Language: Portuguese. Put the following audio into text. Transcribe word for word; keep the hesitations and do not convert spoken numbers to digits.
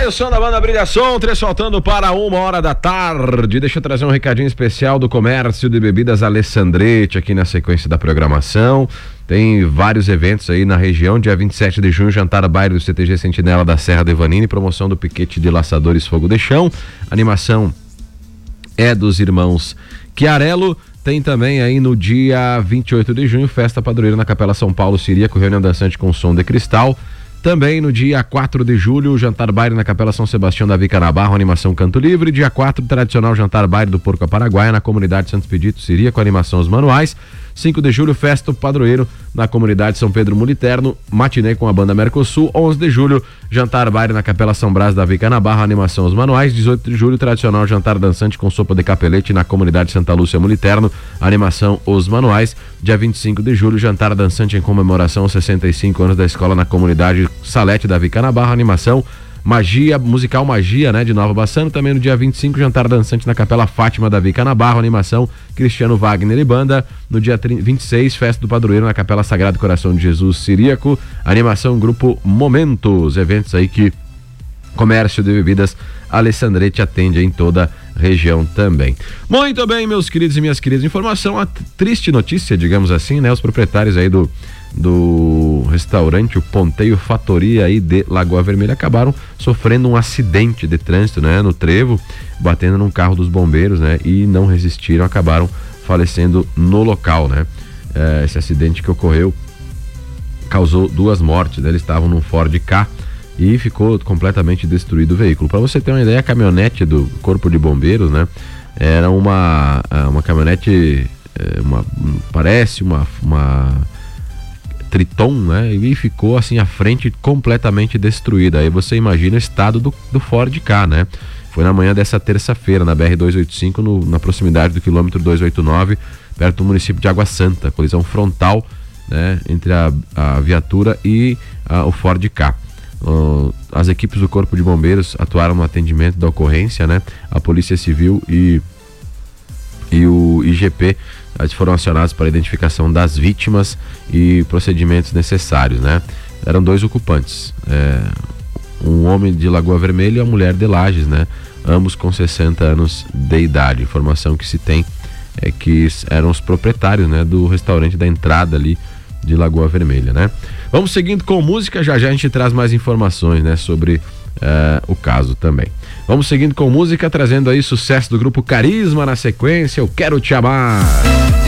o som da banda Brilha Som, três faltando para uma hora da tarde. Deixa eu trazer um recadinho especial do Comércio de Bebidas Alessandrete aqui na sequência da programação. Tem vários eventos aí na região. Dia vinte e sete de junho, jantar baile do C T G Sentinela da Serra de Evanine, promoção do piquete de laçadores Fogo de Chão. Animação é dos irmãos Chiarello. Tem também aí no dia vinte e oito de junho, festa padroeira na Capela São Paulo Siríaco, reunião dançante com som de cristal. Também no dia quatro de julho, jantar baile na Capela São Sebastião da Vica na Barra, animação Canto Livre. Dia quatro, tradicional jantar baile do Porco Paraguaia na comunidade Santos Expedito Siríaco, animação Os Manuais. cinco de julho, festa padroeiro na comunidade São Pedro Muliterno, matinê com a banda Mercosul. onze de julho, jantar baile na Capela São Brás da Vica na Barra, animação Os Manuais. dezoito de julho, tradicional jantar dançante com sopa de capelete na comunidade Santa Lúcia Muliterno, animação Os Manuais. Dia vinte e cinco de julho, jantar dançante em comemoração aos sessenta e cinco anos da escola na comunidade Salete da Vica na Barra, animação Magia, musical Magia, né, de Nova Bassano. Também no dia vinte e cinco, jantar dançante na Capela Fátima da Vica na Barra, animação Cristiano Wagner e banda. No dia vinte e seis, festa do padroeiro na Capela Sagrado Coração de Jesus Siríaco, animação Grupo Momentos. Eventos aí que Comércio de Bebidas Alessandrete atende em toda a região também. Muito bem, meus queridos e minhas queridas, informação, a triste notícia, digamos assim, né, os proprietários aí do do restaurante o Ponteio Fatoria aí de Lagoa Vermelha acabaram sofrendo um acidente de trânsito, né, no trevo, batendo num carro dos bombeiros, né, e não resistiram, acabaram falecendo no local, né. É, esse acidente que ocorreu causou duas mortes, né, eles estavam num Ford Ka e ficou completamente destruído o veículo. Para você ter uma ideia, a caminhonete do Corpo de Bombeiros, né, era uma uma caminhonete, uma, parece uma uma Triton, né? E ficou assim a frente completamente destruída. Aí você imagina o estado do, do Ford Ka, né? Foi na manhã dessa terça-feira, na B R duzentos e oitenta e cinco, no, na proximidade do quilômetro duzentos e oitenta e nove, perto do município de Água Santa. Colisão frontal, né, entre a, a viatura e a, o Ford Ka. Uh, as equipes do Corpo de Bombeiros atuaram no atendimento da ocorrência, né? A Polícia Civil e, e o I G P eles foram acionados para a identificação das vítimas e procedimentos necessários, né? Eram dois ocupantes, é, um homem de Lagoa Vermelha e uma mulher de Lages, né? Ambos com sessenta anos de idade. Informação que se tem é que eram os proprietários, né, do restaurante da entrada ali de Lagoa Vermelha, né? Vamos seguindo com música, já já a gente traz mais informações, né, sobre uh, o caso também. Vamos seguindo com música, trazendo aí sucesso do grupo Carisma na sequência, Eu Quero Te Amar.